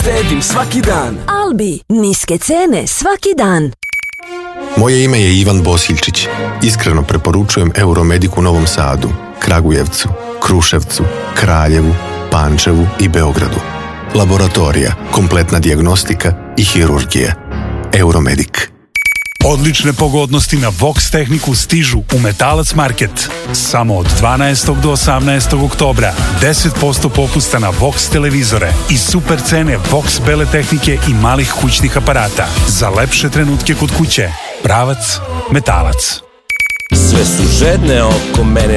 štedim svaki dan. Albi, niske cene svaki dan. Moje ime je Ivan Bosiljčić. Iskreno preporučujem Euromedic u Novom Sadu, Kragujevcu, Kruševcu, Kraljevu, Pančevu i Beogradu. Laboratorija, kompletna dijagnostika i hirurgija. Euromedic. Odlične pogodnosti na Vox tehniku stižu u Metalac Market. Samo od 12. do 18. oktobra 10% popusta na Vox televizore i super cene Vox bele tehnike i malih kućnih aparata. Za lepše trenutke kod kuće. Pravac Metalac. Sve su žedne oko mene,